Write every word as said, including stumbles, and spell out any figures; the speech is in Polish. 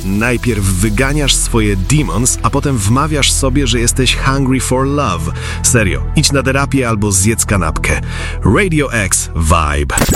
Najpierw wyganiasz swoje demons, a potem wmawiasz sobie, że jesteś hungry for love. Serio, idź na terapię albo zjedz kanapkę. Radio X Vibe.